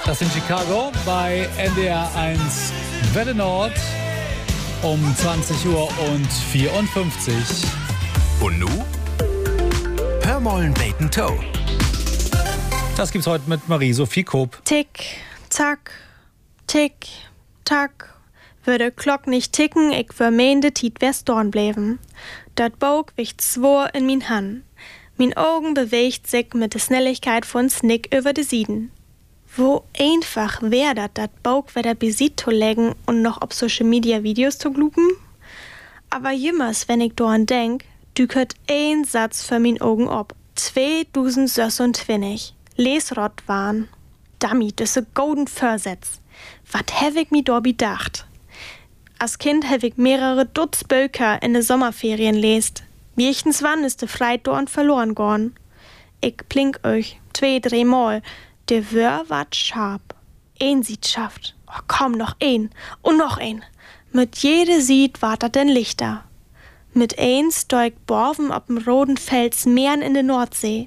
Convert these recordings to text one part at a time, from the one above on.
Das in Chicago bei NDR 1 Welle Nord um 20:54. Und nu? Hör mollen Bacon Toe. Das gibt's heute mit Marie-Sophie Koop. Tick, tack, tick, tack. Würde Glock nicht ticken, ich vermeende Tiet wär's dorn bleiben. Dat Bog wicht zwor in min Hand. Min Augen bewegt sich mit der Schnelligkeit von Snick über de Sieden. Wo einfach wär dat Bog wieder besit zu legen und noch auf Social Media Videos zu glupen? Aber jemals, wenn ich doan denk, dükert ein Satz für min Augen ob. 2026. Lesrott waren. Dummy, das ist golden Versetz. Wat hab ich mi do bedacht? Als Kind hab ich mehrere Dutz Böker in de Sommerferien lest. Wiechens wann ist de Freitdorn verloren gorn. Ich plink euch 2-3 Mal. De Wör wart scharf. Ein Sied schafft. Oh, komm, noch ein. Und noch ein. Mit jede Sied wart dat denn Lichter. Mit eins steig Borven ob'm roten Fels Meeren in de Nordsee.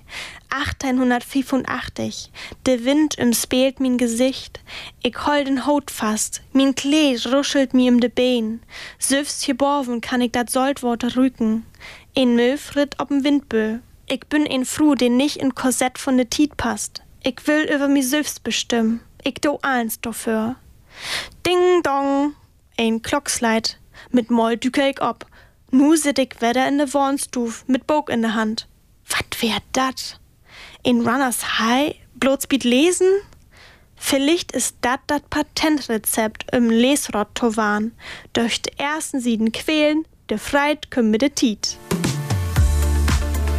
1885. De Wind umspeelt min Gesicht. Ich hol den Haut fast. Min Kleed ruschelt mi de Bein. Süfst hier Borven kann ich dat Saltwater rücken. Ein Müllfritt ob'm Windböe. Ich bin ein Fru, den nicht in Korsett von de Tiet passt. Ich will über mi selbst bestimmen. Ich do eins dafür. Ding dong. Ein Klocksleit. Mit Moll düke ich ob. Nu sit ich wieder in de Wohnstuf mit Bog in de Hand. Wat wär dat? In Runners High? Bloßbiet lesen? Vielleicht ist dat Patentrezept im Lesrott to warn. Durch de ersten Sieden quälen, de Freit küm mit de Tiet.